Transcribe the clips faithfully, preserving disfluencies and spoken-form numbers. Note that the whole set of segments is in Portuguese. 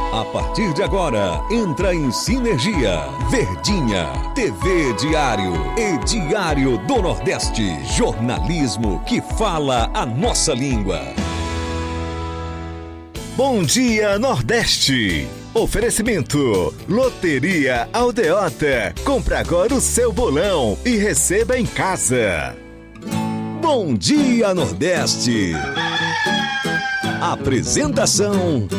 A partir de agora, entra em Sinergia, Verdinha, T V Diário e Diário do Nordeste. Jornalismo que fala a nossa língua. Bom dia, Nordeste. Oferecimento, Loteria Aldeota. Compre agora o seu bolão e receba em casa. Bom dia, Nordeste. Apresentação...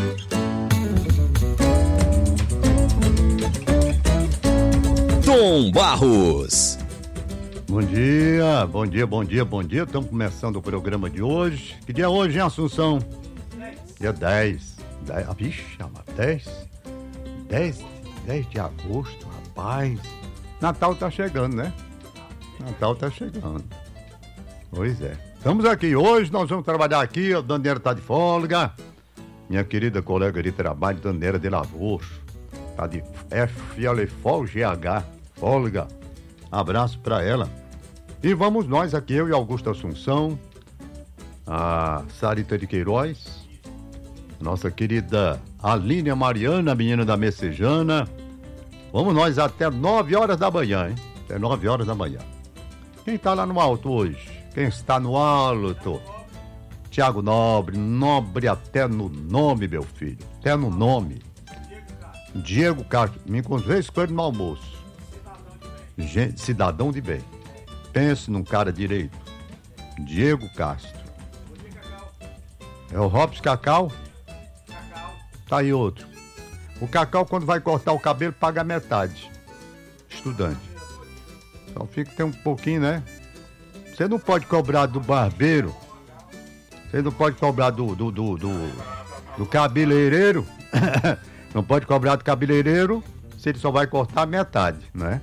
Tom Barros. Bom dia, bom dia, bom dia, bom dia. Estamos começando o programa de hoje. Que dia é hoje, hein, Assunção? Dia dez. dez. Ah, vixe, dez? dez? dez de agosto, rapaz. Natal tá chegando, né? Natal tá chegando. Pois é. Estamos aqui hoje, nós vamos trabalhar aqui. A Daniela tá de folga. Minha querida colega de trabalho, Daniela de Lavouche. Tá de F L F O G H. Folga, abraço pra ela. E vamos nós aqui, eu e Augusto Assunção, a Sarita de Queiroz, nossa querida Aline Mariana, menina da Messejana. Vamos nós até nove horas da manhã, hein? Até nove horas da manhã. Quem tá lá no alto hoje? Quem está no alto? Tiago Nobre, nobre até no nome, meu filho. Até no nome. Diego Castro, me encontrei com ele no almoço. Gente, cidadão de bem. Pense num cara direito. Diego Castro. É o Robson Cacau? Cacau. Tá aí outro. O Cacau, quando vai cortar o cabelo, paga metade. Estudante. Então fica tem um pouquinho, né? Você não pode cobrar do barbeiro. Você não pode cobrar do, do, do, do, do cabeleireiro. Não pode cobrar do cabeleireiro se ele só vai cortar metade, né?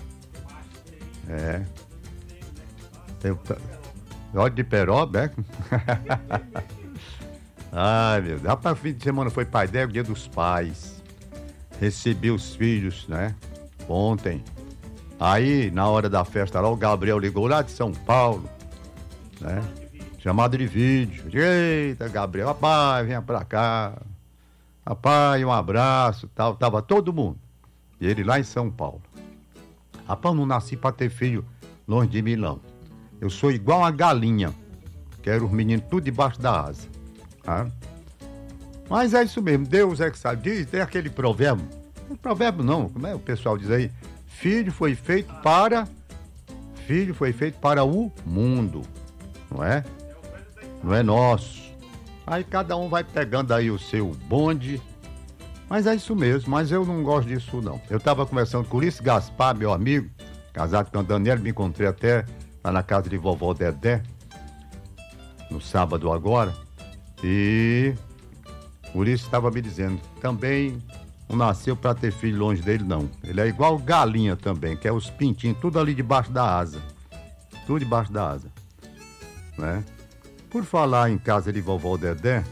É. Tem óleo de peroba, é? Ai, meu Deus. Rapaz, fim de semana foi pai dela, dia dos pais. Recebi os filhos, né? Ontem. Aí, na hora da festa lá, o Gabriel ligou lá de São Paulo, né? Chamado de vídeo. Eita, Gabriel, rapaz, venha pra cá. Rapaz, um abraço, tal. Tava todo mundo. E ele lá em São Paulo. Rapaz, eu não nasci pra ter filho longe de Milão. Eu sou igual uma galinha. Quero os meninos tudo debaixo da asa. Tá? Mas é isso mesmo, Deus é que sabe. Diz, tem aquele provérbio. Não é provérbio não, como é o pessoal diz aí? Filho foi feito para... Filho foi feito para o mundo. Não é? Não é nosso. Aí cada um vai pegando aí o seu bonde. Mas é isso mesmo, mas eu não gosto disso não. Eu estava conversando com o Ulisses Gaspar, meu amigo, casado com a Daniela, me encontrei até lá na casa de vovó Dedé, no sábado agora, e o Ulisses estava me dizendo, também não nasceu para ter filho longe dele não. Ele é igual galinha também, que é os pintinhos, tudo ali debaixo da asa. Tudo debaixo da asa. Né? Por falar em casa de vovó Dedé,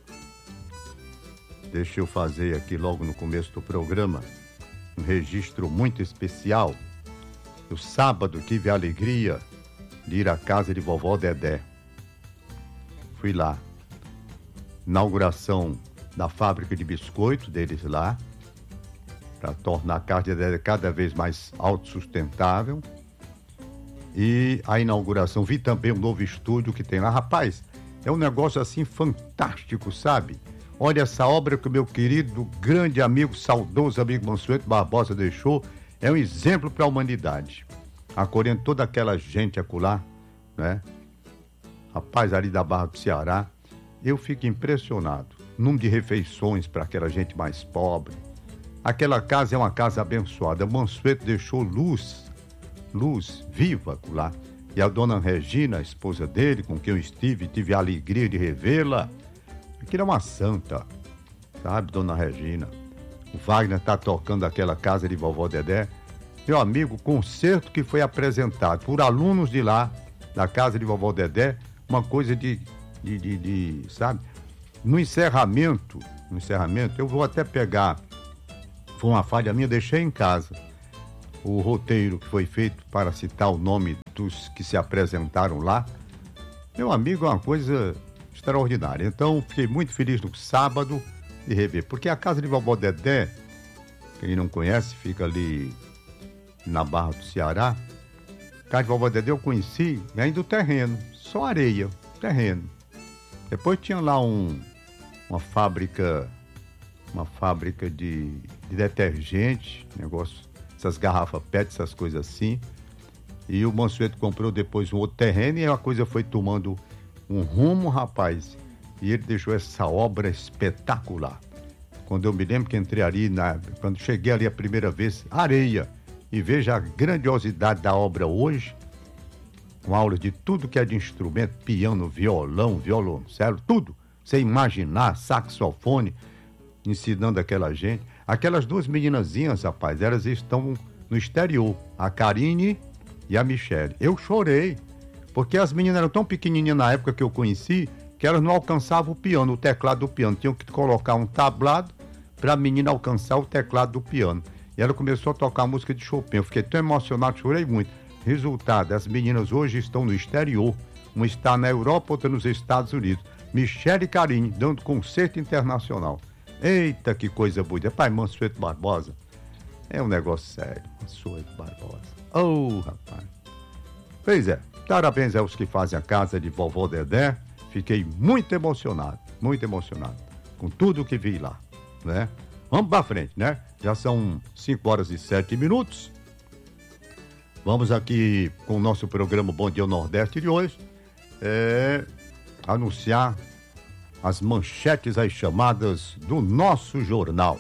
deixa eu fazer aqui logo no começo do programa um registro muito especial. No sábado tive a alegria de ir à casa de vovó Dedé. Fui lá. Inauguração da fábrica de biscoito deles lá, para tornar a casa de Dedé cada vez mais autossustentável. E a inauguração, vi também um novo estúdio que tem lá. Rapaz, é um negócio assim fantástico, sabe? Olha essa obra que o meu querido, grande amigo, saudoso amigo Mansueto Barbosa deixou, é um exemplo para a humanidade. Acolhendo toda aquela gente acolá, né? Rapaz, ali da Barra do Ceará, eu fico impressionado. Número de refeições para aquela gente mais pobre. Aquela casa é uma casa abençoada. O Mansueto deixou luz, luz viva acolá. E a dona Regina, a esposa dele, com quem eu estive, tive a alegria de revê-la. Aquilo é uma santa, sabe, dona Regina? O Wagner tá tocando aquela casa de vovó Dedé. Meu amigo, concerto que foi apresentado por alunos de lá, da casa de vovó Dedé, uma coisa de, de, de, de sabe? No encerramento, no encerramento, eu vou até pegar, foi uma falha minha, deixei em casa o roteiro que foi feito para citar o nome dos que se apresentaram lá. Meu amigo, é uma coisa extraordinária. Então, fiquei muito feliz no sábado, e rever. Porque a casa de vovó Dedé, quem não conhece, fica ali na Barra do Ceará. A casa de vovó Dedé eu conheci ainda o terreno, só areia, terreno. Depois tinha lá um, uma fábrica, uma fábrica de, de detergente, negócio, essas garrafas P E T, essas coisas assim. E o Mansueto comprou depois um outro terreno e a coisa foi tomando um rumo, rapaz. E ele deixou essa obra espetacular. Quando eu me lembro que entrei ali, na, quando cheguei ali a primeira vez, areia, e veja a grandiosidade da obra hoje, com aula de tudo que é de instrumento, piano, violão, violoncelo, tudo. Você imaginar, saxofone, ensinando aquela gente. Aquelas duas meninazinhas, rapaz, elas estão no exterior, a Karine e a Michele. Eu chorei, porque as meninas eram tão pequenininhas na época que eu conheci, que elas não alcançavam o piano, o teclado do piano. Tinham que colocar um tablado para a menina alcançar o teclado do piano. E ela começou a tocar a música de Chopin. Eu fiquei tão emocionado, chorei muito. Resultado, as meninas hoje estão no exterior. Uma está na Europa, outra nos Estados Unidos. Michele e Karine, dando concerto internacional. Eita, que coisa bonita. Pai, Mansueto Barbosa, é um negócio sério. Mansueto Barbosa. Oh, rapaz. Pois é, parabéns aos que fazem a casa de vovó Dedé. Fiquei muito emocionado, muito emocionado com tudo que vi lá, né? Vamos pra frente, né? Já são cinco horas e sete minutos. Vamos aqui com o nosso programa Bom Dia Nordeste de hoje, é, anunciar as manchetes, as chamadas do nosso jornal.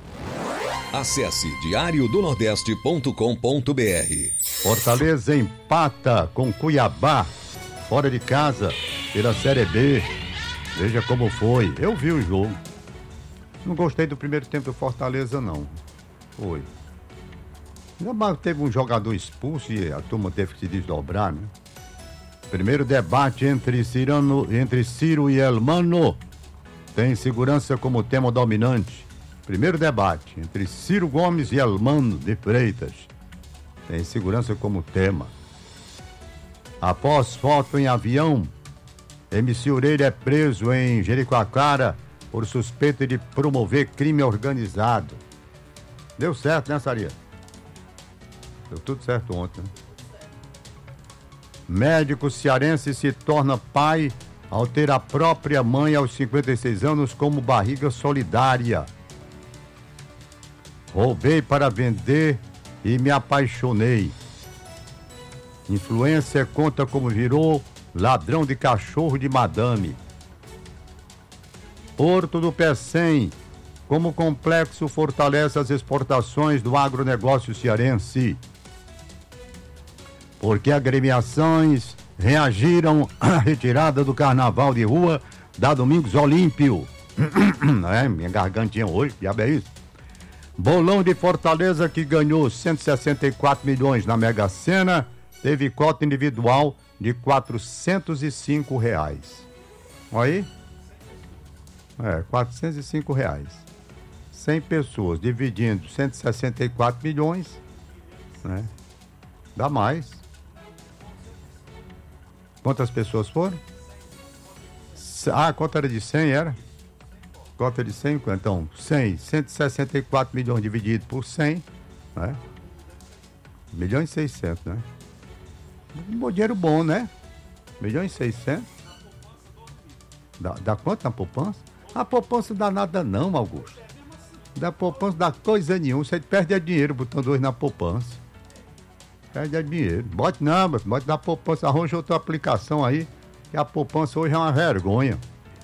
Acesse diário do nordeste ponto com ponto b r. Fortaleza empata com Cuiabá, fora de casa, pela Série B. Veja como foi. Eu vi o jogo. Não gostei do primeiro tempo do Fortaleza, não. Foi. Mas teve um jogador expulso e a turma teve que se desdobrar, né? Primeiro debate entre, Cirano, entre Ciro e Elmano tem segurança como tema dominante. Primeiro debate entre Ciro Gomes e Elmano de Freitas tem segurança como tema. Após foto em avião, M C Ureira é preso em Jericoacoara por suspeita de promover crime organizado. Deu certo, né, Saria? Deu tudo certo ontem, né? Médico cearense se torna pai ao ter a própria mãe aos cinquenta e seis anos como barriga solidária. Roubei para vender e me apaixonei. Influencer conta como virou ladrão de cachorro de madame. Porto do Pecém, como complexo fortalece as exportações do agronegócio cearense. Porque agremiações reagiram à retirada do carnaval de rua da Domingos Olímpio. É, minha gargantinha hoje, diabo é isso. Bolão de Fortaleza, que ganhou cento e sessenta e quatro milhões na Mega Sena, teve cota individual de quatrocentos e cinco reais. Olha aí. É, quatrocentos e cinco reais. cem pessoas dividindo cento e sessenta e quatro milhões, né? Dá mais. Quantas pessoas foram? Ah, a cota era de cem, era? Cota de cem, então, cem, cento e sessenta e quatro milhões dividido por cem, né? um milhão e seiscentos, né? Um dinheiro bom, né? um milhão e seiscentos. Dá, dá quanto na poupança? A poupança não dá nada não, Augusto. Da poupança dá coisa nenhuma. Você perde dinheiro botando hoje na poupança. Perde dinheiro. Bote não, bote na poupança. Arranja outra aplicação aí, que a poupança hoje é uma vergonha.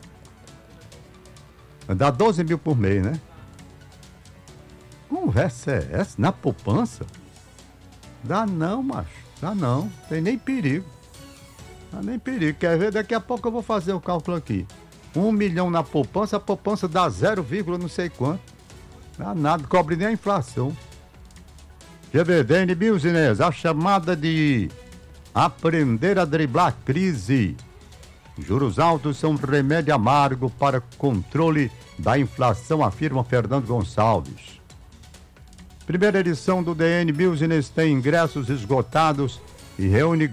Dá doze mil por mês, né? Conversa é essa? Na poupança? Dá não, macho. Dá não. Tem nem perigo. Dá nem perigo. Quer ver? Daqui a pouco eu vou fazer o cálculo aqui. Um milhão na poupança, a poupança dá zero, não sei quanto. Dá nada, cobre nem a inflação. G V D N Business, a chamada de aprender a driblar a crise. Juros altos são remédio amargo para controle da inflação, afirma Fernando Gonçalves. Primeira edição do D N Business tem ingressos esgotados e reúne